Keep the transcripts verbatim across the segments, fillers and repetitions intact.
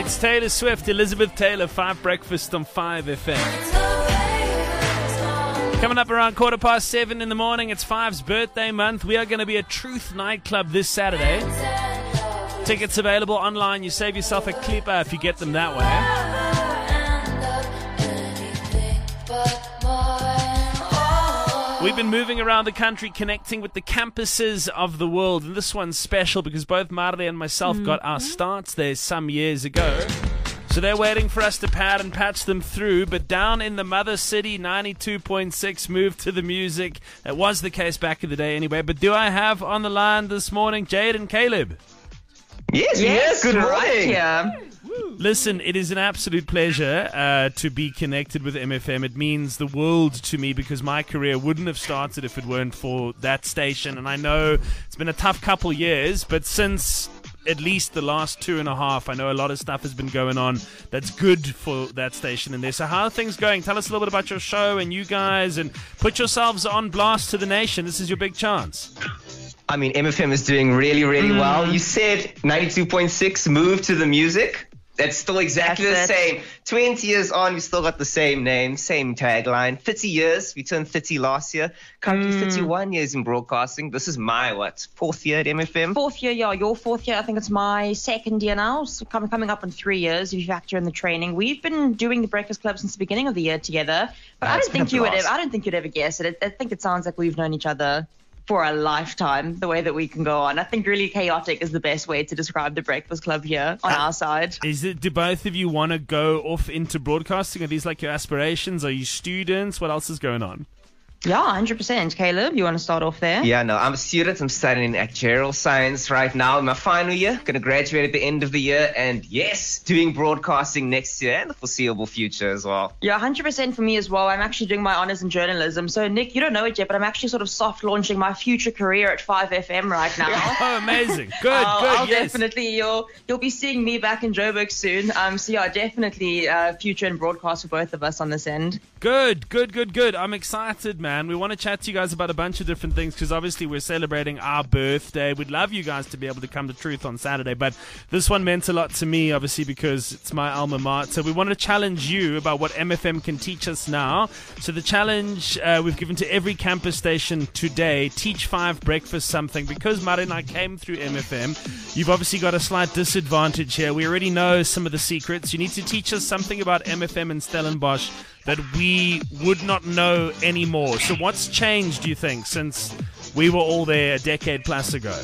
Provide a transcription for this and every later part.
It's Taylor Swift, Elizabeth Taylor, five Breakfast on five F M. Coming up around quarter past seven in the morning, it's Five's birthday month. We are going to be at Truth nightclub this Saturday. Tickets available online. You save yourself a clipper if you get them that way. We've been moving around the country connecting with the campuses of the world, and this one's special because both Marle and myself mm-hmm. got our starts there some years ago. So they're waiting for us to pad and patch them through, but down in the mother city, ninety-two point six moved to the music. That was the case back in the day anyway, but do I have on the line this morning Jade and Caleb? Yes, yes, good morning. Yeah. Listen, it is an absolute pleasure uh, to be connected with M F M. It means the world to me because my career wouldn't have started if it weren't for that station. And I know it's been a tough couple years, but since at least the last two and a half, I know a lot of stuff has been going on that's good for that station in there. So how are things going? Tell us a little bit about your show and you guys, and put yourselves on blast to the nation. This is your big chance. I mean, M F M is doing really, really mm. well. You said ninety-two point six moved to the music. That's still exactly That's the it. same. twenty years on, we still got the same name, same tagline. thirty years. We turned thirty last year. Currently mm. thirty-one years in broadcasting. This is my, what, fourth year at M F M? Fourth year, yeah. Your fourth year. I think it's my second year now. So coming coming up in three years if you factor in the training. We've been doing the Breakfast Club since the beginning of the year together. But uh, I don't think you would ever, I don't think you'd ever guess it. I think it sounds like we've known each other for a lifetime, the way that we can go on. I think really chaotic is the best way to describe the Breakfast Club here on uh, our side. Is it? Do both of you want to go off into broadcasting? Are these like your aspirations? Are you students? What else is going on? Yeah, one hundred percent. Caleb, you want to start off there? Yeah, no, I'm a student. I'm studying actuarial science right now in my final year. Going to graduate at the end of the year. And yes, doing broadcasting next year and the foreseeable future as well. Yeah, one hundred percent for me as well. I'm actually doing my honours in journalism. So, Nick, you don't know it yet, but I'm actually sort of soft launching my future career at five F M right now. Oh, amazing. Good, I'll, good, I'll yes. definitely, you'll, you'll be seeing me back in Joburg soon. Um, so, yeah, definitely uh, future and broadcast for both of us on this end. Good, good, good, good. I'm excited, man. We want to chat to you guys about a bunch of different things because obviously we're celebrating our birthday. We'd love you guys to be able to come to Truth on Saturday, but this one meant a lot to me, obviously, because it's my alma mater. So we want to challenge you about what M F M can teach us now. So the challenge uh, we've given to every campus station today, teach Five Breakfast something. Because Mara and I came through M F M, you've obviously got a slight disadvantage here. We already know some of the secrets. You need to teach us something about M F M and Stellenbosch that we would not know anymore. So what's changed, do you think, since we were all there a decade plus ago?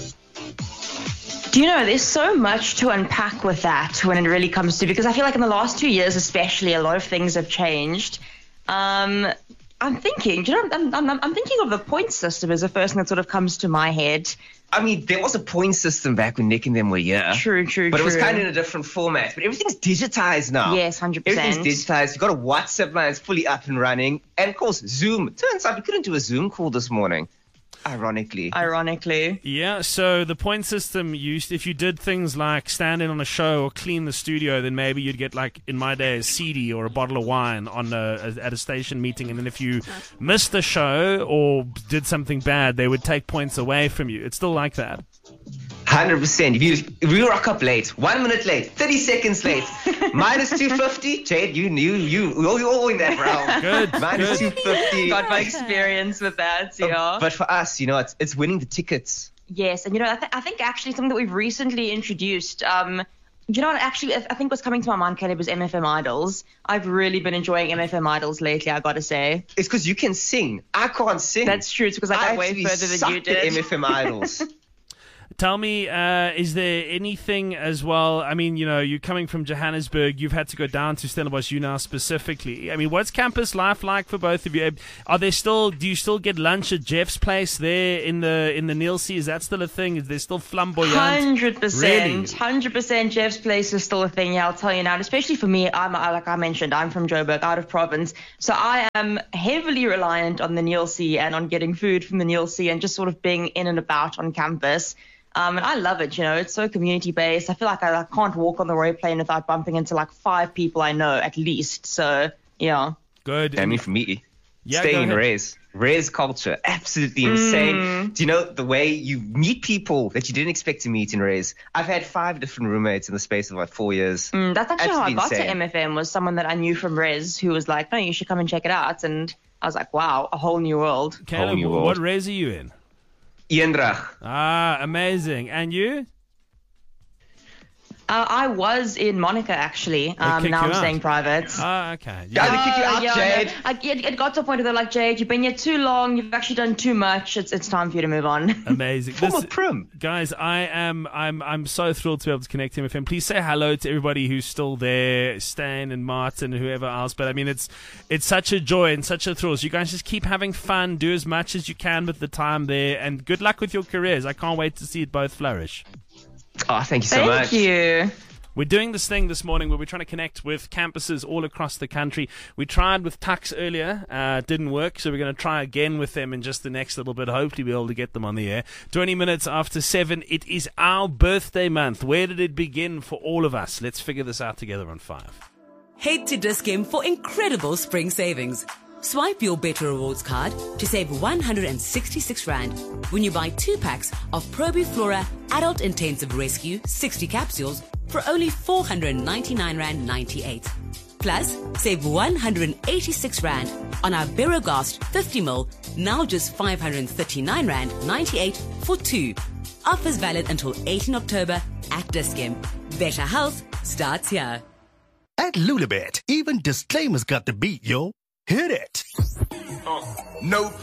Do you know, there's so much to unpack with that when it really comes to, because I feel like in the last two years especially, a lot of things have changed. Um, I'm thinking, do you know, I'm, I'm, I'm thinking of the point system as the first thing that sort of comes to my head. I mean, there was a point system back when Nick and them were here. True, true, But true. it was kind of in a different format. But everything's digitized now. Yes, one hundred percent. Everything's digitized. You've got a WhatsApp line that's fully up and running. And, of course, Zoom. Turns out we couldn't do a Zoom call this morning. Ironically. Ironically. Yeah, so the point system used, if you did things like stand in on a show or clean the studio, then maybe you'd get, like, in my day, a C D or a bottle of wine on a, a, at a station meeting. And then if you missed the show or did something bad, they would take points away from you. It's still like that. one hundred percent. If you if you rock up late, one minute late, thirty seconds late, minus two fifty. Jade, you knew you you're all in that realm. Good. Minus two fifty. Got my experience with that, yeah. Uh, but for us, you know, it's it's winning the tickets. Yes, and you know, I, th- I think actually something that we've recently introduced. Um, you know what? Actually, I think what's coming to my mind, Caleb, was M F M Idols. I've really been enjoying M F M Idols lately, I gotta say. It's because you can sing. I can't sing. That's true. It's because I got way further than you did. At M F M Idols. Tell me, uh, is there anything as well? I mean, you know, you're coming from Johannesburg. You've had to go down to Stellenbosch now specifically. I mean, what's campus life like for both of you? Are there still? Do you still get lunch at Jeff's place there in the in the Nielsen? Is that still a thing? Is there still flamboyant? Hundred percent, Really? hundred percent. Jeff's place is still a thing. Yeah, I'll tell you now. And especially for me, I'm like I mentioned, I'm from Joburg, out of province, so I am heavily reliant on the Nielsen and on getting food from the Nielsen and just sort of being in and about on campus. Um, and I love it, you know, it's so community-based. I feel like I, I can't walk on the road plane without bumping into like five people I know at least. So, yeah. Good. I mean, for me. Yeah, staying go in ahead. res. Res culture, absolutely insane. Do you know the way you meet people that you didn't expect to meet in res? I've had five different roommates in the space of like four years. Mm, that's actually how I Absolutely got insane. to M F M, was someone that I knew from Res who was like, no, you should come and check it out. And I was like, wow, a whole new world. Caleb, new what world. res are you in? Eendrag. Ah, amazing. And you? Uh, I was in Monica, actually. Um, kicked now you I'm out. staying private. Ah, okay. Yeah, Yeah. they kick you out, yeah, Jade. no. I, it, it got to a point where they're like, Jade, you've been here too long. You've actually done too much. It's it's time for you to move on. Amazing. Former This- prim. Guys, I am I'm I'm so thrilled to be able to connect to M F M. Please say hello to everybody who's still there, Stan and Martin and whoever else. But I mean, it's it's such a joy and such a thrill. So you guys just keep having fun, do as much as you can with the time there, and good luck with your careers. I can't wait to see it both flourish. Oh, thank you so Thank much. you. We're doing this thing this morning where we're trying to connect with campuses all across the country. We tried with Tux earlier, uh, didn't work, so we're going to try again with them in just the next little bit. Hopefully we'll be able to get them on the air. twenty minutes after seven, it is our birthday month. Where did it begin for all of us? Let's figure this out together on five. Head to Dis-Chem for incredible spring savings. Swipe your Better Rewards card to save one hundred sixty-six rand when you buy two packs of Probiflora Adult Intensive Rescue sixty capsules for only four hundred ninety-nine rand ninety-eight. Plus, save one hundred eighty-six rand on our Berogast fifty milliliters, now just five hundred thirty-nine rand ninety-eight for two. Offers valid until eighteenth October at Dis-Chem. Better health starts here. At Lulabet, even disclaimers got the beat, yo. Hit it. No